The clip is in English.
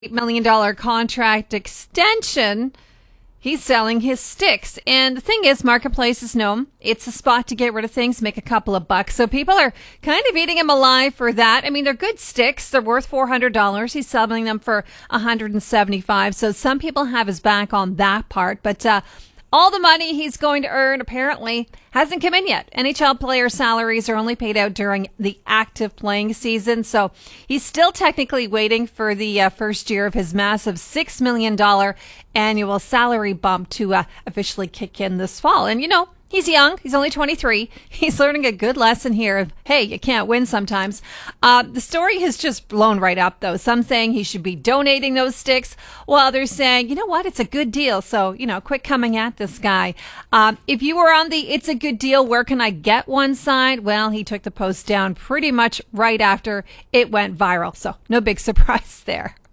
$8 million contract extension. He's selling his sticks. And the thing is, Marketplace know him. It's a spot to get rid of things, make a couple of bucks. So people are kind of eating him alive for that. I mean, they're good sticks. They're worth $400. He's selling them for $175. So some people have his back on that part. But all the money he's going to earn apparently hasn't come in yet. NHL player salaries are only paid out during the active playing season. So he's still technically waiting for the first year of his massive $6 million annual salary bump to officially kick in this fall. And, you know, he's young. He's only 23. He's learning a good lesson here of, hey, you can't win sometimes. The story has just blown right up, though. Some saying he should be donating those sticks, while others saying, you know what, it's a good deal. So, you know, quit coming at this guy. If you were on the it's a good deal, where can I get one side? Well, he took the post down pretty much right after it went viral. So no big surprise there.